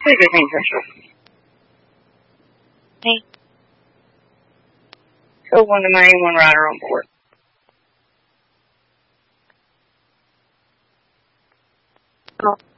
Pretty good name, Central. Hey. So one of the main one rider on board. Oh.